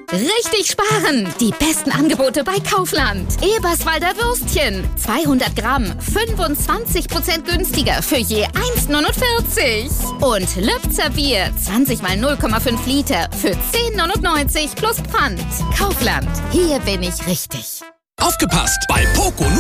Richtig sparen! Die besten Angebote bei Kaufland. Eberswalder Würstchen. 200 Gramm, 25% günstiger für je 1,49. Und Lübzer Bier. 20 mal 0,5 Liter für 10,99 plus Pfand. Kaufland. Hier bin ich richtig. Aufgepasst! Bei Poco